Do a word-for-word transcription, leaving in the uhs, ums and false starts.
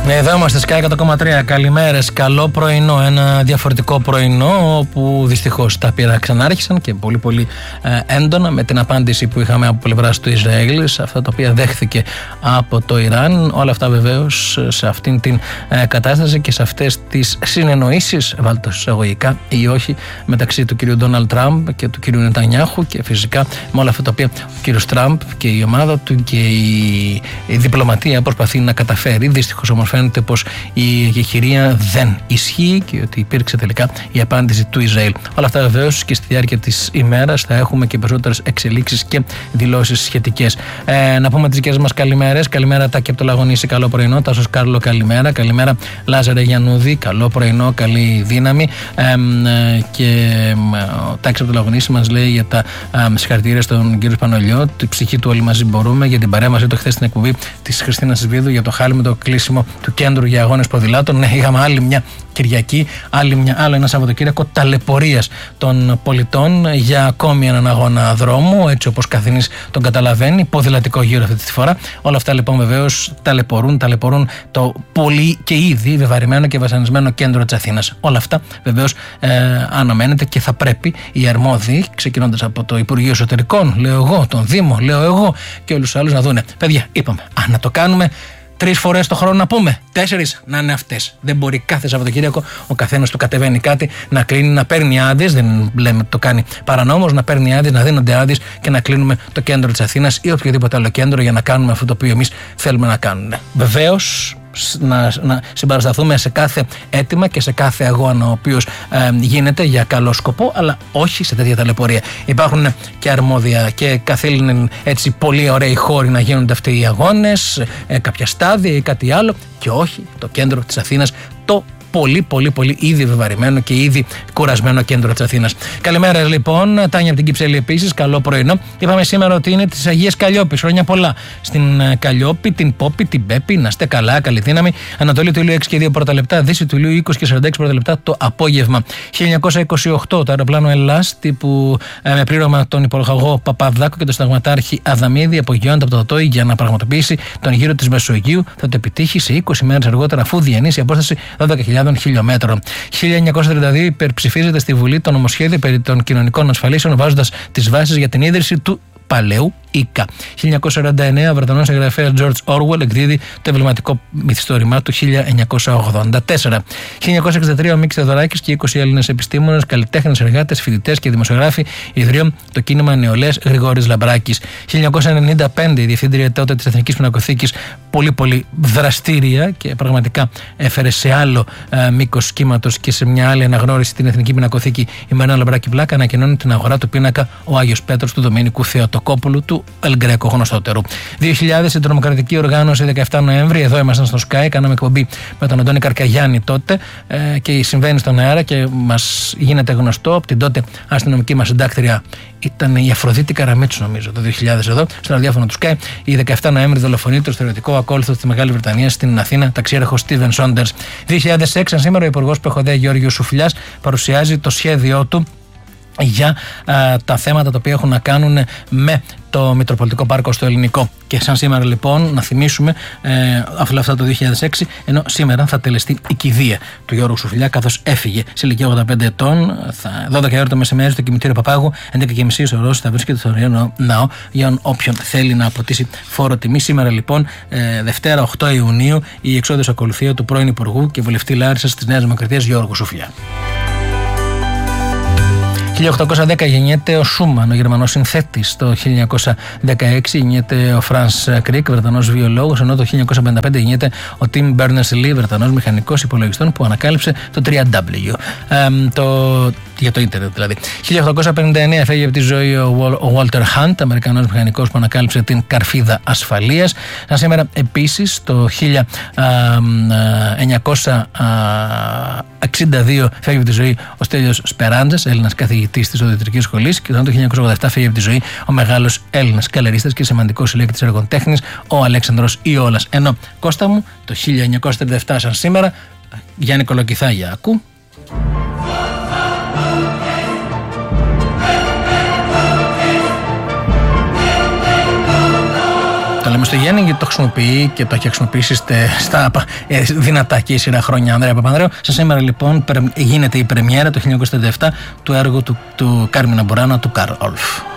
Εδώ είμαστε Sky εκατό κόμμα τρία. Καλημέρες, καλό πρωινό. Ένα διαφορετικό πρωινό όπου δυστυχώς τα πείρα ξανάρχισαν και πολύ πολύ ε, έντονα με την απάντηση που είχαμε από πλευράς του Ισραήλ σε αυτά τα οποία δέχθηκε από το Ιράν. Όλα αυτά βεβαίως σε αυτήν την ε, κατάσταση και σε αυτές τις συνεννοήσεις, βάλτε εισαγωγικά ή όχι, μεταξύ του κυρίου Ντόναλντ Τραμπ και του κυρίου Νετανιάχου, και φυσικά με όλα αυτά τα οποία ο κύριος Τραμπ και η ομάδα του και η, η διπλωματία προσπαθεί να καταφέρει. Δυστυχώς όμως φαίνεται πως η εγχειρία δεν ισχύει και ότι υπήρξε τελικά η απάντηση του Ισραήλ. Όλα αυτά βεβαίως και στη διάρκεια της ημέρας θα έχουμε και περισσότερες εξελίξεις και δηλώσεις σχετικές. Ε, να πούμε τις δικές μας καλημέρες. Καλημέρα Τάκη από το Λαγονίσι, καλό πρωινό. Τάσος Κάρλο, καλημέρα. Καλημέρα Λάζαρε Γιαννούδη, καλό πρωινό, καλή δύναμη. Ε, ε, και ε, ο Τάκης από το Λαγονίσι μας λέει για τα ε, συγχαρητήρια στον κύριο Σπανολιό, τη ψυχή του όλοι μαζί μπορούμε, για την παρέμβαση του χθες στην εκπομπή της Χριστίνας Σβίδου για το χάλιμο το κλείσιμο του κέντρου για αγώνες ποδηλάτων. Ναι, είχαμε άλλη μια Κυριακή, άλλη μια, άλλο ένα Σαββατοκύριακο ταλαιπωρίας των πολιτών για ακόμη έναν αγώνα δρόμου, έτσι όπως καθηνής τον καταλαβαίνει, ποδηλατικό γύρο αυτή τη φορά. Όλα αυτά λοιπόν βεβαίως ταλαιπωρούν, ταλαιπωρούν το πολύ και ήδη βεβαρημένο και βασανισμένο κέντρο της Αθήνας. Όλα αυτά βεβαίως ε, αναμένεται και θα πρέπει οι αρμόδιοι, ξεκινώντας από το Υπουργείο Εσωτερικών, λέω εγώ, τον Δήμο, λέω εγώ, και όλους τους άλλους να δούνε. Παιδιά, είπαμε, αν να το κάνουμε τρεις φορές το χρόνο να πούμε, τέσσερις να είναι αυτές. Δεν μπορεί κάθε Σαββατοκύριακο ο καθένας του κατεβαίνει κάτι, να κλείνει, να παίρνει άδειες. Δεν λέμε ότι το κάνει παρανόμως, να παίρνει άδειες, να δίνονται άδειες και να κλείνουμε το κέντρο της Αθήνας ή οποιοδήποτε άλλο κέντρο για να κάνουμε αυτό το οποίο εμείς θέλουμε να κάνουμε. Βεβαίως, να, να συμπαρασταθούμε σε κάθε αίτημα και σε κάθε αγώνα ο οποίος ε, γίνεται για καλό σκοπό, αλλά όχι σε τέτοια ταλαιπωρία. Υπάρχουν και αρμόδια και καθήλυν έτσι πολύ ωραίοι χώροι να γίνονται αυτοί οι αγώνες, ε, κάποια στάδια ή κάτι άλλο, και όχι το κέντρο της Αθήνας, το πολύ πολύ πολύ ήδη βεβαρημένο και ήδη κουρασμένο κέντρο της Αθήνας. Καλημέρα λοιπόν, Τάνια από την Κυψέλη επίσης, καλό πρωινό. Είπαμε σήμερα ότι είναι της Αγίας Καλλιόπης, χρόνια πολλά στην Καλλιόπη, την Πόπη, την Πέπη, να είστε καλά, καλή δύναμη. Ανατολή του ηλίου έξι και δύο πρώτα λεπτά, Δύση του ηλίου είκοσι και σαράντα έξι πρώτα λεπτά το απόγευμα. χίλια εννιακόσια είκοσι οκτώ το αεροπλάνο Ελλάς που με πλήρωμα τον υπουργό Παπαδάκο και τον συνταγματάρχη Αδαμίδη απογειώνεται από το ΤΟΤΟΙ για να πραγματοποιήσει τον γύρο της Μεσογείου. Θα το επιτύχει σε είκοσι μέρες αργότερα, αφού διανύσει απόσταση δώδεκα χιλιάδες χιλιόμετρων. χίλια εννιακόσια τριάντα δύο υπερψηφίζεται στη Βουλή το νομοσχέδιο περί των κοινωνικών ασφαλίσεων, βάζοντας τις βάσεις για την ίδρυση του παλαιού ΙΚΑ. χίλια εννιακόσια σαράντα εννέα ο Βρετανός συγγραφέας George Orwell εκδίδει το εμβληματικό μυθιστόρημά του χίλια εννιακόσια ογδόντα τέσσερα. χίλια εννιακόσια εξήντα τρία ο Μίκης Θεοδωράκης και είκοσι Έλληνες επιστήμονες, καλλιτέχνες, εργάτες, φοιτητές και δημοσιογράφοι ιδρύουν το κίνημα Νεολαίας Γρηγόρης Λαμπράκης. χίλια εννιακόσια ενενήντα πέντε η διευθύντρια τότε της Εθνικής Πινακοθήκης, πολύ πολύ δραστήρια και πραγματικά έφερε σε άλλο ε, μήκος κύματος και σε μια άλλη αναγνώριση την Εθνική Πινακοθήκη, η Μαρίνα Λαμπράκη Πλάκα, ανακοινώνει την αγορά του πίνακα ο Άγιος Πέτρος του Δομήνικου Θεοτοκόπουλου του Ελγκρέκο γνωστότερου. δύο χιλιάδες η τρομοκρατική οργάνωση, δεκαεφτά Νοέμβρη, εδώ ήμασταν στο Sky, κάναμε εκπομπή με τον Αντώνη Καρκαγιάννη τότε ε, και συμβαίνει στον αέρα και μας γίνεται γνωστό από την τότε αστυνομική μας συντάκτρια, ήταν η Αφροδίτη Καραμίτσου νομίζω το δύο χιλιάδες εδώ, στο ραδιόφωνο του Sky. Η δεκαεφτά Νοέμβρη δολοφονείται το στερεωτικό ακόλουθο στη Μεγάλη Βρετανία στην Αθήνα, ταξιέρχο Στίβεν Σόντερς. δύο χιλιάδες έξι, σήμερα ο Υπουργός Πεχοδέ Γεώργιος Σουφλιάς παρουσιάζει το σχέδιό του για α, τα θέματα τα οποία έχουν να κάνουν με το Μητροπολιτικό Πάρκο στο Ελληνικό. Και σαν σήμερα λοιπόν να θυμίσουμε ε, αφού αυτά το δύο χιλιάδες έξι, ενώ σήμερα θα τελεστεί η κηδεία του Γιώργου Σουφλιά, καθώς έφυγε σε ηλικία ογδόντα πέντε ετών. Θα, δώδεκα ώρα το μεσημέρι στο κημητήριο Παπάγου, έντεκα και μισή στο Ρώση θα βρίσκεται στο Ωραίο Ναό για όποιον θέλει να αποτίσει φόρο τιμή. Σήμερα λοιπόν, ε, Δευτέρα οκτώ Ιουνίου, η εξόδιος ακολουθία του πρώην Υπουργού και βουλευτή Λάρισσας της Νέας Δημοκρατίας Γιώργου Σουφλιά. χίλια οκτακόσια δέκα γεννιέται ο Σούμαν, ο Γερμανός συνθέτης. Το χίλια εννιακόσια δεκαέξι γεννιέται ο Φρανς Κρίκ, Βρετανός βιολόγος, ενώ το χίλια εννιακόσια πενήντα πέντε γεννιέται ο Τιμ Μπέρνερς-Λι, Βρετανός μηχανικός υπολογιστών που ανακάλυψε το τρία ντάμπλιου. Ε, το, για το ίντερνετ δηλαδή. χίλια οκτακόσια πενήντα εννέα φεύγει από τη ζωή ο Walter Hunt, Αμερικανός μηχανικός που ανακάλυψε την καρφίδα ασφαλείας. Σαν σήμερα επίσης το χίλια εννιακόσια εξήντα δύο φεύγει από τη ζωή ο Στέλιος Σπεράντζας, Έλληνας καθηγητής της Οδοντιατρικής Σχολής, και το χίλια εννιακόσια ογδόντα επτά φεύγει από τη ζωή ο μεγάλος Έλληνας καλερίστας και σημαντικός συλλέκτης έργων τέχνης, ο Αλέξανδρος Ιόλας. Ενώ Κώστα μου, το χίλια εννιακόσια τριάντα επτά σαν σήμερα, Γιάννη Κολοκυθάγια, ακού. Το λέμε στο Γιάννη, γιατί το χρησιμοποιεί και το έχει χρησιμοποιήσει στα δυνατά και σειρά χρόνια Ανδρέα Παπανδρέου. Σε σήμερα λοιπόν γίνεται η πρεμιέρα το χίλια εννιακόσια τριάντα επτά του έργου του, του Κάρμινα Μπουράνο του Καρλ Ορφ.